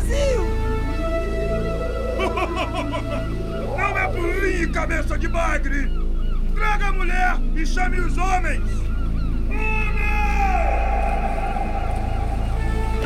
vazio! Não é burrinho, cabeça de bagre! Traga a mulher e chame os homens!